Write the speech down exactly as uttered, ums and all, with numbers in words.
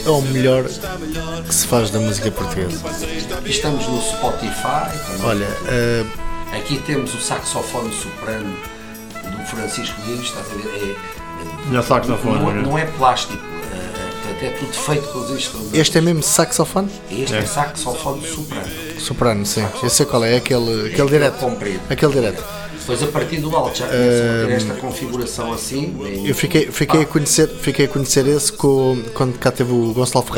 é o melhor que se faz da música portuguesa. Estamos no Spotify também. Olha, uh, aqui temos o saxofone soprano do Francisco Lins, estás a ver? É, é saxofone, não, né? não é plástico, é, portanto, é tudo feito com os instrumentos. este é mesmo saxofone? Este é, é saxofone soprano. Soprano, sim. Eu sei qual é, é aquele, aquele direto. Comprido. Aquele direto. Depois a partir do alto já começam a ter esta configuração assim. Eu fiquei, fiquei, a conhecer, fiquei a conhecer esse com, quando cá teve o Gonçalo Ferreira.